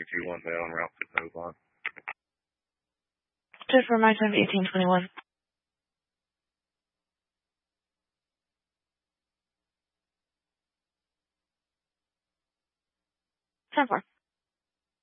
2221 there on Route 601. Just for my time, 1821. 10-4.